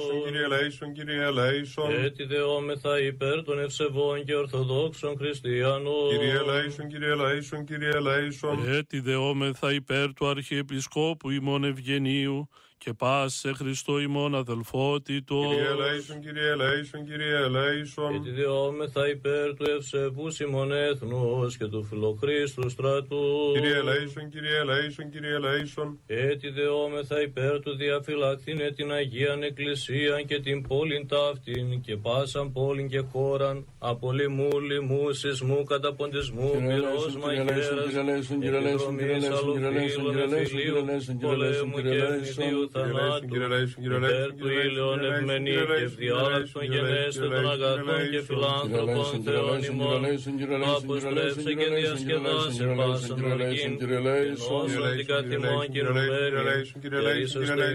Κύριε ελέησον, Κύριε ελέησον. Έτσι δεόμεθα υπέρ των ευσεβών και ορθοδόξων χριστιανών. Κύριε ελέησον, Κύριε ελέησον, Κύριε ελέησον. Έτσι δεόμεθα υπέρ του Αρχιεπισκόπου ημών Ευγενίου και πας σε Χριστό ημών αδελφότητος. Κύριε ελέησον, Κύριε ελέησον, Κύριε ελέησον. Έτσι δεόμεθα υπέρ του ευσεβούς ημών έθνους και του φιλοχρίστου στρατού. Κύριε ελέησον, Κύριε ελέησον, Κύριε ελέησον. Έτσι δεόμεθα υπέρ του διαφυλαχθήνε την Αγίαν Εκκλησίαν και την πόλην ταύτην και πάσαν πόλην και χώραν από λοιμού, λοιμού, σεισμού, καταποντισμού, πυρός, μαγέρας, επιδρομής, αλλοφύλων, εφηλίου, πολέμου και ευνηδίου θανάτου, υπέρ του ήλιον ευμενή και ευδιάλακτον γενέστε των αγαθών και φιλάνθρωπων Θεών ημών, αποστρέψε και διασκεδάσε πάσαν οργήν, ενώσον την καθημών και ρουβέρι, και ίσως